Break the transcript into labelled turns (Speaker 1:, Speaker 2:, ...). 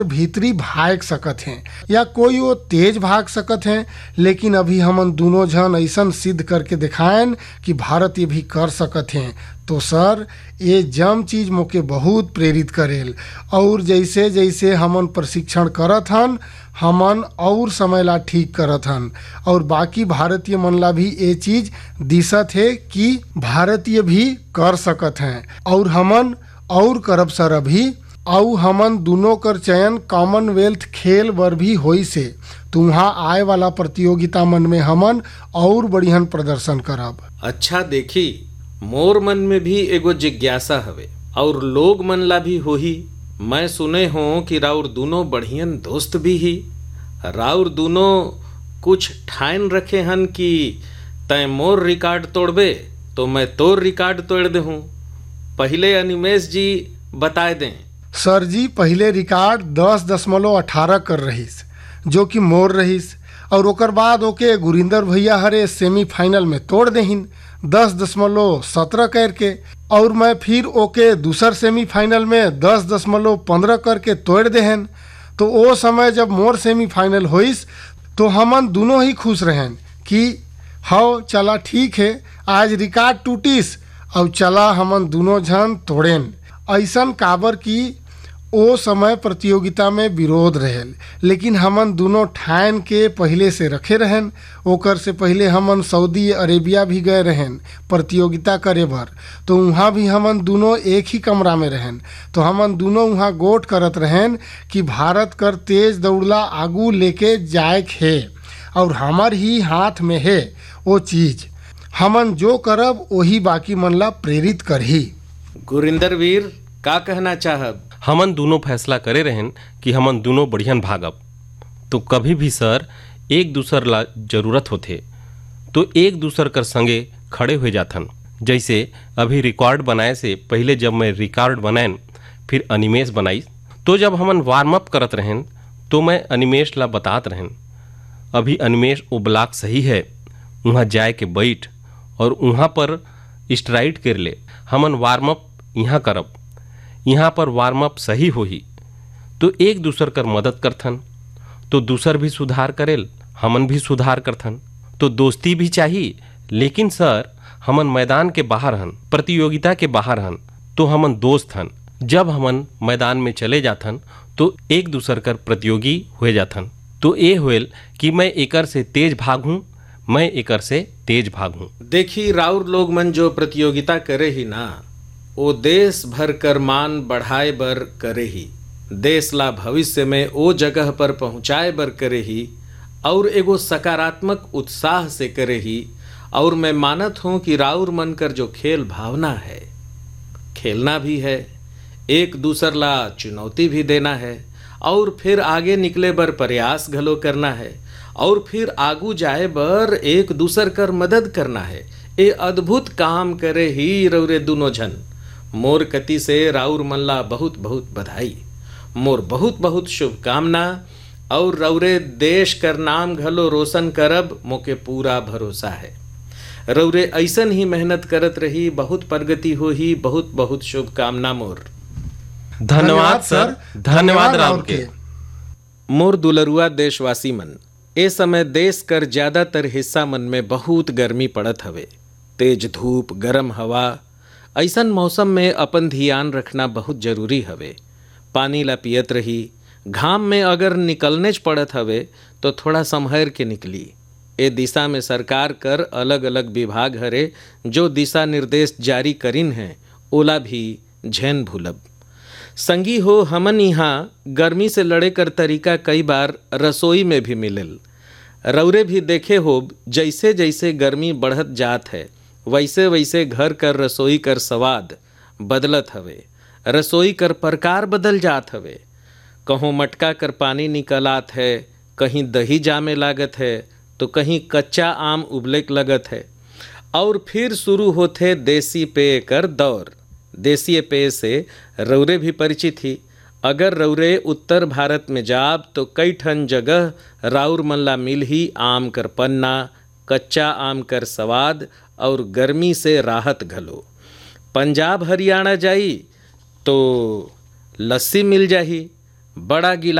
Speaker 1: भीतरी भाग सकत हैं या कोई वो तेज भाग सकत हैं, लेकिन अभी हमन दोनों जन ऐसन सिद्ध करके दिखाएं कि भारत ये भी कर सकत हैं। तो सर ये जम चीज मोके बहुत प्रेरित करेल और जैसे जैसे हमन प्रशिक्षण करत हन हमन और समय ला ठीक करत हन और बाकी भारतीय मन ला भी ये चीज दिसत है कि भारतीय भी कर सकत हैं और हमन और करब सर अभी और हमन दोनों कर चयन कॉमनवेल्थ खेल बर भी होई से तो वहाँ आए वाला प्रतियोगिता मन में हमन और बढ़ियन प्रदर्शन करब।
Speaker 2: अच्छा देखी मोर मन में भी एगो जिज्ञासा हवे और लोग मन ला भी होही। मैं सुने हो कि राउर दोनों बढ़ियन दोस्त भी ही। राउर दोनों कुछ ठान रखे हन कि तय मोर रिकॉर्ड तोड़बे तो मैं तोर रिकॉर्ड तोड़ दे हूँ। पहले अनिमेश जी बताए दें।
Speaker 1: सर जी पहले रिकॉर्ड 10.18 कर रहीस जो कि मोर रहीस और ओकर बाद ओके गुरिंदर भैया हरे सेमीफाइनल में तोड़ देहिन 10.17 करके और मैं फिर ओके दूसर सेमीफाइनल में 10.15 करके तोड़ देहन। तो वो समय जब मोर सेमीफाइनल होइस तो हमन दोनों ही खुश रहन कि हाँ चला ठीक है आज रिकॉर्ड टूटिस और चला हमन दोनों जन तोड़ेन। ऐसन काबर की ओ समय प्रतियोगिता में विरोध रहेल लेकिन हमन दोनों ठान के पहले से रखे रहन। ओकर से पहले हमन सऊदी अरेबिया भी गए रहन प्रतियोगिता करे बर तो वहाँ भी हमन दोनों एक ही कमरा में रहन। तो हमन दोनों वहाँ गोट करत रहन कि भारत कर तेज दौड़ला आगू लेके जाए है और हमार ही हाथ में है वो चीज। हमन जो करब वही बाकी मन ला प्रेरित करही।
Speaker 2: गुरिंदर वीर का कहना चाहब?
Speaker 3: हमन दोनों फैसला करे रहन कि हमन दोनों बढ़ियन भागब। तो कभी भी सर एक दूसर ला जरूरत होथे तो एक दूसर कर संगे खड़े हो जाथन। जैसे अभी रिकॉर्ड बनाए से पहले जब मैं रिकॉर्ड बनाएन फिर अनिमेश बनाई तो जब हमन वार्म अप करत रहन तो मैं अनिमेश ला बतात रहन अभी अनिमेश वो ब्लॉक सही है वहाँ जाए के बैठ और वहाँ पर स्ट्राइड कर ले। हमन वार्म अप यहाँ करब यहाँ पर वार्म अप सही होही तो एक दूसर कर मदद करथन तो दूसर भी सुधार करेल हमन भी सुधार करथन। तो दोस्ती भी चाहिए लेकिन सर हमन मैदान के बाहर हन प्रतियोगिता के बाहर हन तो हमन दोस्त हन। जब हमन मैदान में चले जाथन तो एक दूसर कर प्रतियोगी हो जाथन। तो ये होल कि मैं एकर से तेज भागूं मैं एकर से तेज भागूं।
Speaker 2: देखी राउर लोग मन जो प्रतियोगिता करे ही ना वो देश भर कर मान बढ़ाए बर करे ही देश ला भविष्य में वो जगह पर पहुँचाए बर करे ही और एगो सकारात्मक उत्साह से करे ही। और मैं मानत हूँ कि राउर मन कर जो खेल भावना है खेलना भी है एक दूसर ला चुनौती भी देना है और फिर आगे निकले बर प्रयास घलो करना है और फिर आगू जाए बर एक दूसर कर मदद करना है। ये अद्भुत काम करे ही रौरे दोनों जन। मोर कति से राउर मल्ला बहुत बहुत बधाई मोर बहुत बहुत शुभकामना और रौरे देश कर नाम घलो रोशन करब मोके पूरा भरोसा है। रौरे ऐसन ही मेहनत करत रही बहुत प्रगति हो ही बहुत बहुत शुभकामना मोर।
Speaker 3: धन्यवाद सर धन्यवाद राउर के।
Speaker 2: मोर दुलरुआ देशवासी मन ए समय देश कर ज्यादातर हिस्सा मन में बहुत गर्मी पड़त हवे तेज धूप गरम हवा। ऐसन मौसम में अपन ध्यान रखना बहुत जरूरी हवे। पानी ला पियत रही घाम में अगर निकलने पड़त हवे तो थोड़ा संभर के निकली। ए दिशा में सरकार कर अलग अलग विभाग हरे जो दिशा निर्देश जारी करिन हैं ओला भी झेन भूलब। संगी हो हमन यहाँ गर्मी से लड़े कर तरीका कई बार रसोई में भी मिलेल। रौरे भी देखे हो जैसे जैसे गर्मी बढ़त जात है वैसे वैसे घर कर रसोई कर स्वाद बदलत हवे रसोई कर प्रकार बदल जात हवे। कहूँ मटका कर पानी निकलात है कहीं दही जामे लागत है तो कहीं कच्चा आम उबलेक लगत है और फिर शुरू होते देसी पेय कर दौर। देसी पेय से रौरे भी परिचित ही। अगर रौरे उत्तर भारत में जाब तो कई ठन जगह राउर मल्ला मिल ही आम कर पन्ना कच्चा आम कर स्वाद और गर्मी से राहत घलो। पंजाब हरियाणा जाई तो लस्सी मिल जाही बड़ा गिला